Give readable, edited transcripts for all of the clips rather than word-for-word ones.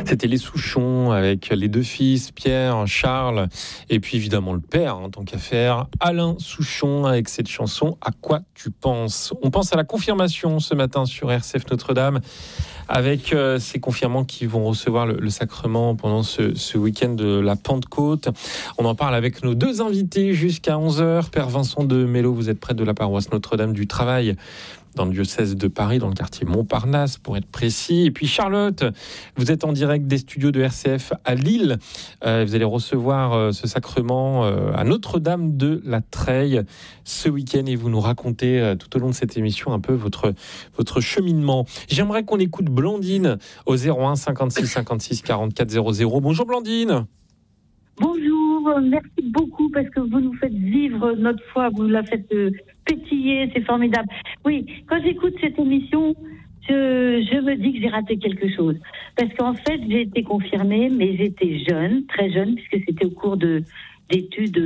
C'était les Souchons avec les deux fils, Pierre, Charles, et puis évidemment le père, tant qu'à faire, Alain Souchon avec cette chanson « À quoi tu penses ?» On pense à la confirmation ce matin sur RCF Notre-Dame avec ces confirmants qui vont recevoir le sacrement pendant ce week-end de la Pentecôte. On en parle avec nos deux invités jusqu'à 11h. Père Vincent de Mello, vous êtes prêtre de la paroisse Notre-Dame du Travail dans le diocèse de Paris, dans le quartier Montparnasse, pour être précis. Et puis Charlotte, vous êtes en direct des studios de RCF à Lille. Vous allez recevoir ce sacrement à Notre-Dame de la Treille ce week-end et vous nous racontez tout au long de cette émission un peu votre cheminement. J'aimerais qu'on écoute Blandine au 01 56 56 44 00. Bonjour Blandine. Bonjour, merci beaucoup parce que vous nous faites vivre notre foi, vous la faites pétiller, c'est formidable. Oui, quand j'écoute cette émission, je me dis que j'ai raté quelque chose. Parce qu'en fait, j'ai été confirmée, mais j'étais jeune, très jeune, puisque c'était au cours d'études,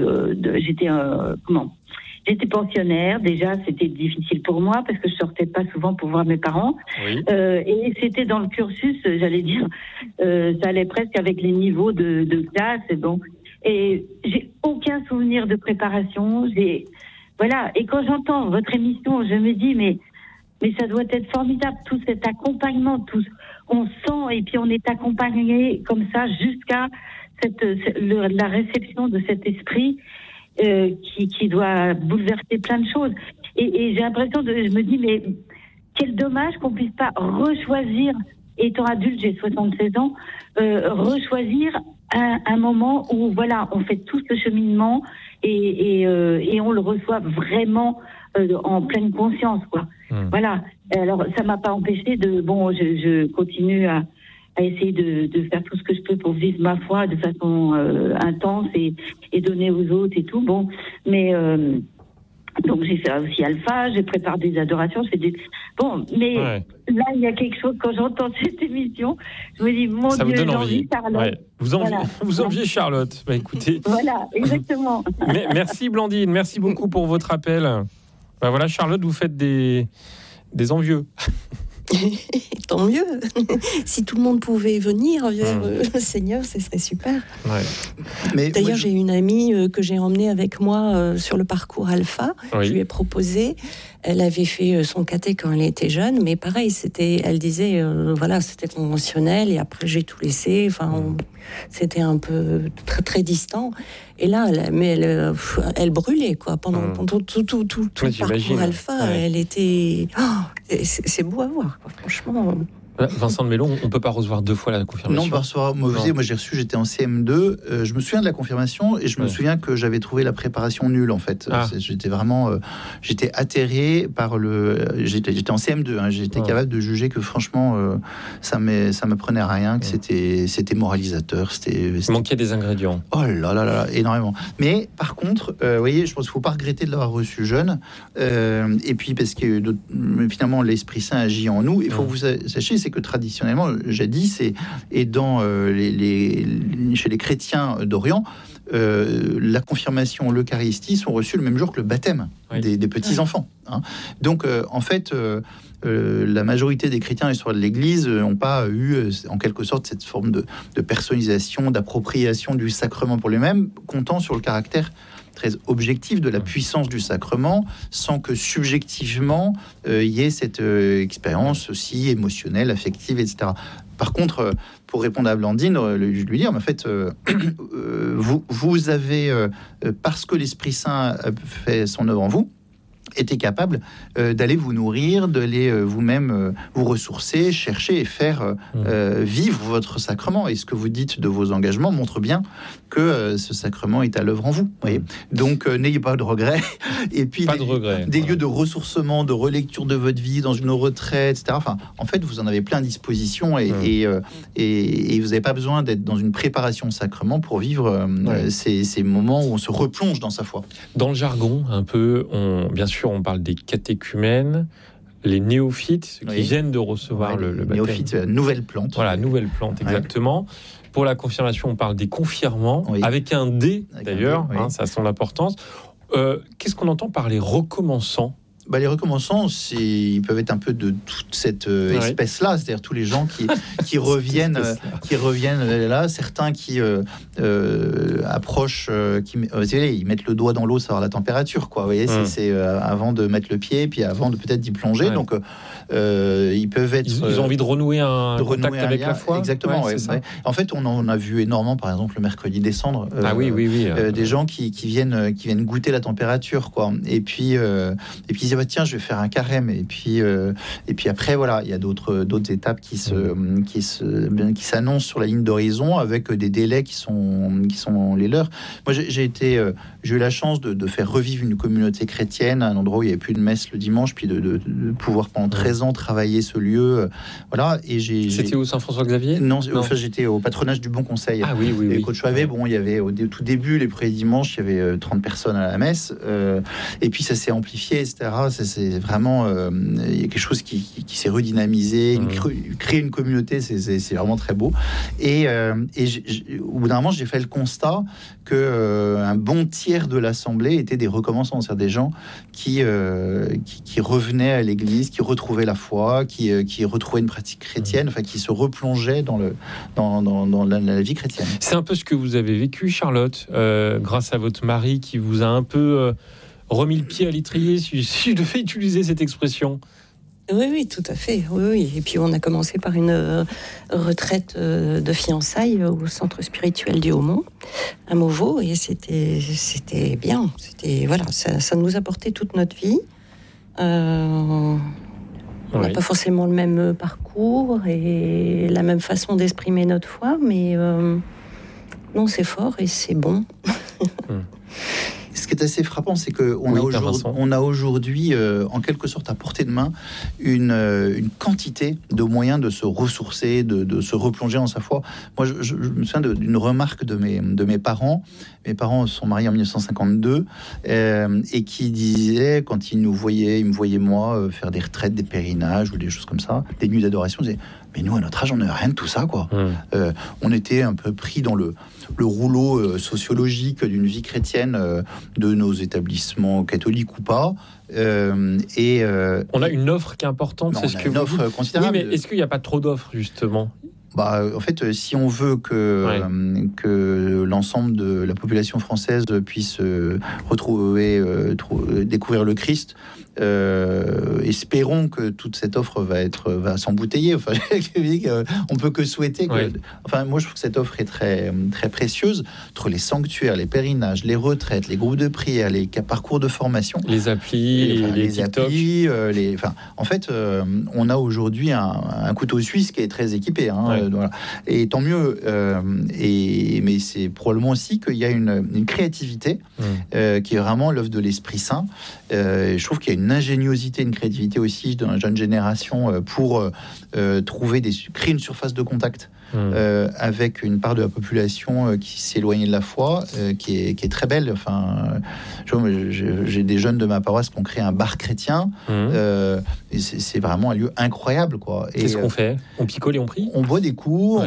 J'étais pensionnaire, déjà c'était difficile pour moi parce que je sortais pas souvent pour voir mes parents. Oui. Et c'était dans le cursus, j'allais dire, ça allait presque avec les niveaux de classe. Et j'ai aucun souvenir de préparation. Voilà. Et quand j'entends votre émission, je me dis mais ça doit être formidable, tout cet accompagnement, on sent et puis on est accompagné comme ça jusqu'à la réception de cet esprit. Qui doit bouleverser plein de choses. Et j'ai l'impression je me dis, mais quel dommage qu'on puisse pas rechoisir, étant adulte, j'ai 76 ans, rechoisir un moment où, voilà, on fait tout ce cheminement et on le reçoit vraiment en pleine conscience, quoi. Voilà. Alors, ça m'a pas empêché je continue à essayer de faire tout ce que je peux pour vivre ma foi de façon intense et donner aux autres et tout. Donc j'ai fait aussi Alpha, j'ai préparé des adorations, là il y a quelque chose, quand j'entends cette émission, je me dis, mon ça Dieu, vous donne envie. Charlotte. Ouais. Vous enviez Charlotte. Écoutez. Voilà, exactement. Merci Blandine, merci beaucoup pour votre appel. Voilà, Charlotte, vous faites des envieux. Tant mieux. Si tout le monde pouvait venir vers le Seigneur, ce serait super. Ouais. Mais d'ailleurs, j'ai une amie que j'ai emmenée avec moi sur le parcours Alpha. Oui. Je lui ai proposé. Elle avait fait son caté quand elle était jeune, mais pareil, elle disait, c'était conventionnel, et après j'ai tout laissé. C'était un peu très très distant. Et là, elle brûlait quoi pendant tout le parcours Alpha. Ouais. Elle était, c'est beau à voir, quoi, franchement. Vincent de Mello, on ne peut pas recevoir deux fois la confirmation. Non, pas recevoir. Moi, j'ai reçu, j'étais en CM2. Je me souviens de la confirmation et je me souviens que j'avais trouvé la préparation nulle, en fait. J'étais vraiment... j'étais atterré par j'étais en CM2. J'étais capable de juger que, franchement, ça m'apprenait à rien, que c'était moralisateur. Il manquait des ingrédients. Oh là là là, énormément. Mais, par contre, vous voyez, je pense qu'il ne faut pas regretter de l'avoir reçu jeune. Et puis, parce que, finalement, l'Esprit Saint agit en nous. Il faut que vous sachiez, c'est que traditionnellement, jadis, et dans chez les chrétiens d'Orient, la confirmation, l'Eucharistie sont reçues le même jour que le baptême des petits-enfants. Donc, en fait, la majorité des chrétiens à l'histoire de l'Église n'ont pas eu, en quelque sorte, cette forme de personnalisation, d'appropriation du sacrement pour lui-même, comptant sur le caractère très objectif de la puissance du sacrement, sans que subjectivement il y ait cette expérience aussi émotionnelle, affective, etc. Par contre, pour répondre à Blandine, je lui dire, en fait, vous avez, parce que l'Esprit Saint a fait son œuvre en vous, était capable d'aller vous nourrir, d'aller vous-même vous ressourcer, chercher et faire vivre votre sacrement. Et ce que vous dites de vos engagements montre bien que ce sacrement est à l'œuvre en vous. Voyez. Donc, n'ayez pas de regrets. Et puis, des lieux de ressourcement, de relecture de votre vie, dans une retraite, etc. Enfin, en fait, vous en avez plein à disposition et vous n'avez pas besoin d'être dans une préparation au sacrement pour vivre ces moments où on se replonge dans sa foi. Dans le jargon, un peu, bien sûr, on parle des catéchumènes, les néophytes, ceux qui viennent de recevoir le baptême. Néophytes, nouvelle plante. Voilà, nouvelle plante, exactement. Pour la confirmation, on parle des confirmants, avec un D, d'ailleurs, ça a son importance. Qu'est-ce qu'on entend par les recommençants ? Les recommençants, ils peuvent être un peu de toute cette espèce-là, c'est-à-dire tous les gens qui reviennent là, certains qui approchent, ils mettent le doigt dans l'eau, savoir la température, quoi. Vous voyez, c'est avant de mettre le pied, puis avant de peut-être d'y plonger. Ouais. Donc, ils peuvent être. Ils ont envie de renouer un contact avec la foi. Exactement. Ouais, ouais. En fait, on en a vu énormément, par exemple, le mercredi des cendres. Des gens qui viennent goûter la température, quoi. Et puis ils disent tiens, je vais faire un carême. Et puis après, voilà, il y a d'autres étapes qui s'annoncent sur la ligne d'horizon avec des délais qui sont les leurs. Moi, j'ai eu la chance de faire revivre une communauté chrétienne à un endroit où il n'y avait plus de messe le dimanche, puis de pouvoir pendant 13 ans travailler ce lieu. Voilà. Et C'était où, Saint-François-Xavier ? Non. Enfin, j'étais au patronage du Bon Conseil. Ah oui. Et Côte Choivet, il y avait au tout début, les premiers dimanches, il y avait 30 personnes à la messe. Et puis ça s'est amplifié, etc. C'est vraiment il y a quelque chose qui s'est redynamisé, créer une communauté, c'est vraiment très beau. Et au bout d'un moment, j'ai fait le constat que un bon tiers de l'assemblée étaient des recommençants, c'est-à-dire des gens qui revenaient à l'église, qui retrouvaient la foi, qui retrouvaient une pratique chrétienne, enfin qui se replongeaient dans la vie chrétienne. C'est un peu ce que vous avez vécu, Charlotte, grâce à votre mari qui vous a un peu remis le pied à l'étrier, si je devais utiliser cette expression. Oui, tout à fait. Oui. Et puis on a commencé par une retraite de fiançailles au centre spirituel du Haut-Mont, à Mauveau, et c'était bien. Ça nous a porté toute notre vie. On n'a pas forcément le même parcours et la même façon d'exprimer notre foi, mais non, c'est fort et c'est bon. Ce qui est assez frappant, c'est qu'on a aujourd'hui, en quelque sorte, à portée de main, une quantité de moyens de se ressourcer, de se replonger dans sa foi. Moi, je me souviens d'une remarque de mes parents. Mes parents sont mariés en 1952 et qui disaient, quand ils me voyaient moi, faire des retraites, des pèlerinages ou des choses comme ça, des nuits d'adoration, ils disaient « Mais nous, à notre âge, on n'a rien de tout ça, quoi. » On était un peu pris dans le rouleau sociologique d'une vie chrétienne de nos établissements catholiques ou pas. On a une offre qui est importante, c'est ce que une offre considérable. Oui, mais est-ce qu'il n'y a pas trop d'offres, justement ? En fait, si on veut que l'ensemble de la population française puisse découvrir le Christ, espérons que toute cette offre va s'embouteiller. Enfin, on peut que souhaiter. Moi, je trouve que cette offre est très, très précieuse entre les sanctuaires, les pèlerinages, les retraites, les groupes de prière, les parcours de formation, les applis, les applis. En fait, on a aujourd'hui un couteau suisse qui est très équipé. Voilà. Et tant mieux. Mais c'est probablement aussi qu'il y a une créativité qui est vraiment l'œuvre de l'Esprit Saint. Je trouve qu'il y a une ingéniosité, une créativité aussi dans la jeune génération pour créer une surface de contact avec une part de la population qui s'éloigne de la foi, qui est très belle. Enfin, j'ai des jeunes de ma paroisse qui ont créé un bar chrétien. Et c'est vraiment un lieu incroyable, quoi. Qu'est-ce qu'on fait ? On picole et on prie ? On boit des coups,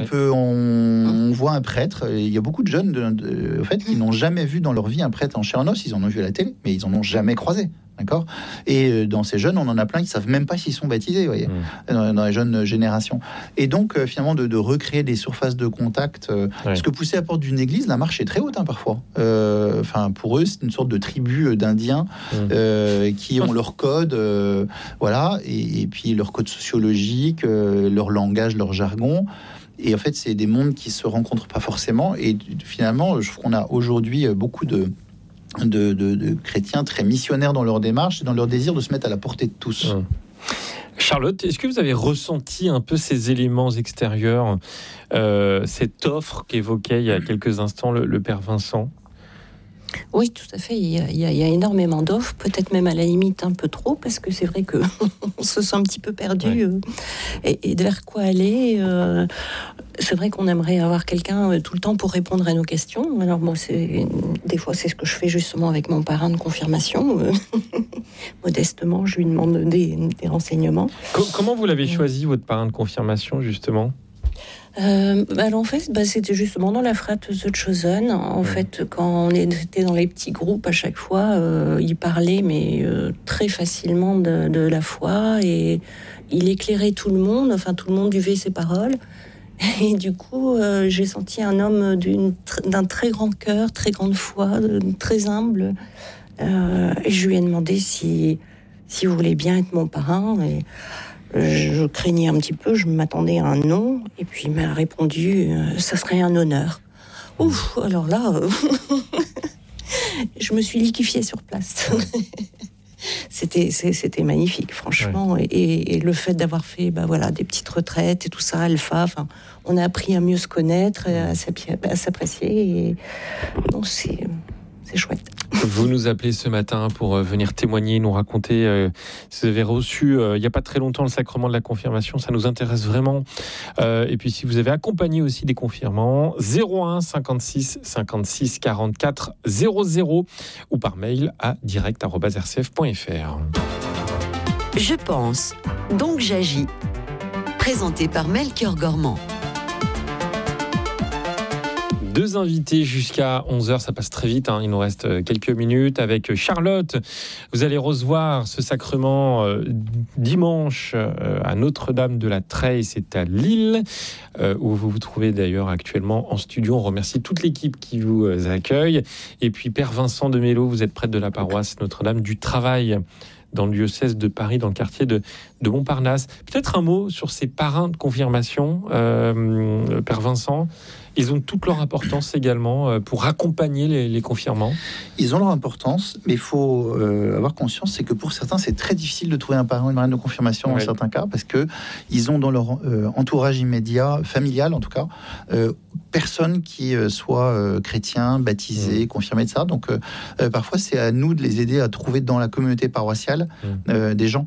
on voit un prêtre. Il y a beaucoup de jeunes qui n'ont jamais vu dans leur vie un prêtre en chair et en os. Ils en ont vu à la télé, mais ils en ont jamais croisé. D'accord. Et dans ces jeunes, on en a plein qui savent même pas s'ils sont baptisés, vous voyez, dans les jeunes générations. Et donc, finalement, de recréer des surfaces de contact. Parce que pousser à la porte d'une église, la marche est très haute, parfois. Pour eux, c'est une sorte de tribu d'Indiens qui ont leur code, voilà, et puis leur code sociologique, leur langage, leur jargon. Et en fait, c'est des mondes qui se rencontrent pas forcément. Et finalement, je trouve qu'on a aujourd'hui beaucoup de chrétiens très missionnaires dans leur démarche et dans leur désir de se mettre à la portée de tous. Charlotte, est-ce que vous avez ressenti un peu ces éléments extérieurs, cette offre qu'évoquait il y a quelques instants le Père Vincent ? Oui, tout à fait. Il y a énormément d'offres, peut-être même à la limite un peu trop, parce que c'est vrai qu'on se sent un petit peu perdu et vers quoi aller. C'est vrai qu'on aimerait avoir quelqu'un tout le temps pour répondre à nos questions. Alors moi, des fois, c'est ce que je fais justement avec mon parrain de confirmation. Modestement, je lui demande des renseignements. Comment vous l'avez choisi, votre parrain de confirmation, justement ? Alors en fait, c'était justement dans la frate The Chosen. En fait, quand on était dans les petits groupes, à chaque fois, il parlait, mais très facilement de la foi, et il éclairait tout le monde. Enfin, tout le monde buvait ses paroles. Et du coup, j'ai senti un homme d'un très grand cœur, très grande foi, très humble. Et je lui ai demandé si vous voulez bien être mon parrain. Et je craignais un petit peu, je m'attendais à un non. Et puis il m'a répondu, ça serait un honneur. Ouf, alors là, je me suis liquéfiée sur place. C'était magnifique, franchement. Ouais. Et le fait d'avoir fait des petites retraites et tout ça, Alpha, on a appris à mieux se connaître, à s'apprécier. Et non, c'est chouette. Vous nous appelez ce matin pour venir témoigner, nous raconter si vous avez reçu il n'y a pas très longtemps le sacrement de la confirmation, ça nous intéresse vraiment. Et puis si vous avez accompagné aussi des confirmants, 01 56 56 44 00 ou par mail à direct@rcf.fr. Je pense, donc j'agis. Présenté par Melchior Gormand. 2 invités jusqu'à 11h, ça passe très vite, il nous reste quelques minutes. Avec Charlotte, vous allez recevoir ce sacrement dimanche à Notre-Dame de la Treille, c'est à Lille, où vous vous trouvez d'ailleurs actuellement en studio. On remercie toute l'équipe qui vous accueille. Et puis Père Vincent de Mello, vous êtes prêtre de la paroisse Notre-Dame du Travail, dans le diocèse de Paris, dans le quartier de Montparnasse. Peut-être un mot sur ces parrains de confirmation, Père Vincent. Ils ont toute leur importance également pour accompagner les confirmants. Ils ont leur importance, mais il faut avoir conscience, c'est que pour certains, c'est très difficile de trouver un parrain ou une marraine de confirmation dans certains cas, parce qu'ils ont dans leur entourage immédiat, familial en tout cas, personne qui soit chrétien, baptisé, confirmé, etc. Donc parfois, c'est à nous de les aider à trouver dans la communauté paroissiale des gens.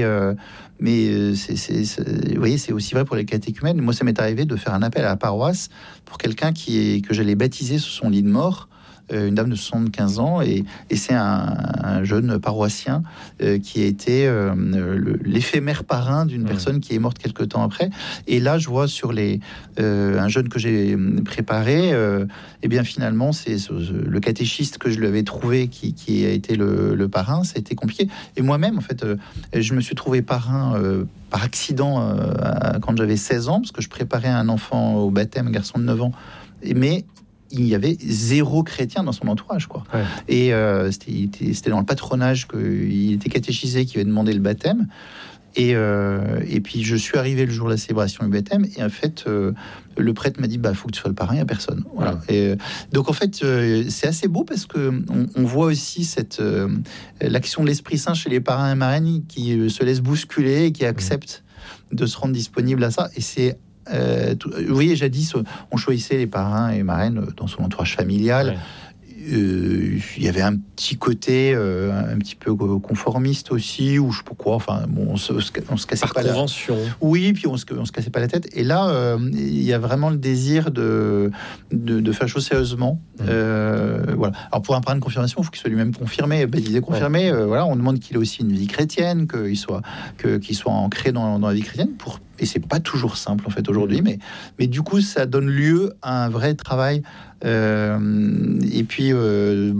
Mais vous voyez, c'est aussi vrai pour les catéchumènes. Moi, ça m'est arrivé de faire un appel à la paroisse pour quelqu'un que j'allais baptiser sur son lit de mort, une dame de 75 ans, et c'est un jeune paroissien qui a été l'éphémère parrain d'une personne qui est morte quelque temps après. Et là, je vois sur un jeune que j'ai préparé, et bien finalement, c'est le catéchiste que je lui avais trouvé qui a été le parrain. Ça a été compliqué. Et moi-même, en fait, je me suis trouvé parrain par accident quand j'avais 16 ans, parce que je préparais un enfant au baptême, un garçon de 9 ans. Mais il y avait 0 chrétien dans son entourage, quoi. Ouais. Et c'était dans le patronage qu'il était catéchisé, qui avait demandé le baptême. Et puis je suis arrivé le jour de la célébration du baptême, et en fait le prêtre m'a dit faut que tu sois le parrain, il n'y a personne. Voilà. Ouais. Et donc en fait c'est assez beau, parce que on voit aussi l'action de l'Esprit Saint chez les parrains et marraines qui se laissent bousculer et qui acceptent de se rendre disponibles à ça. Et c'est vous voyez, jadis, on choisissait les parrains et marraines dans son entourage familial. Ouais. Il y avait un petit côté un petit peu conformiste aussi, ou je sais pas quoi. Enfin, bon, on se cassait par pas convention. Oui, puis on se cassait pas la tête. Et là, il y a vraiment le désir de faire les choses sérieusement. Voilà. Alors pour un parrain de confirmation, il faut qu'il soit lui-même confirmé, baptisé, confirmé. Voilà, on demande qu'il ait aussi une vie chrétienne, qu'il soit ancré dans la vie chrétienne. Et c'est pas toujours simple en fait aujourd'hui, mais du coup ça donne lieu à un vrai travail. Et puis